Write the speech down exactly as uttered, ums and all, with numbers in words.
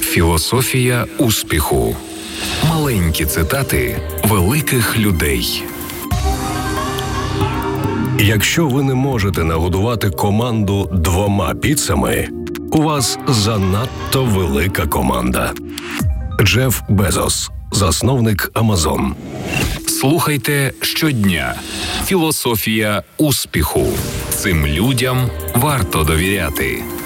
Філософія успіху. Маленькі цитати великих людей. Якщо ви не можете нагодувати команду двома піцами, у вас занадто велика команда. Джеф Безос, засновник Амазон. Слухайте щодня. Філософія успіху. Цим людям варто довіряти.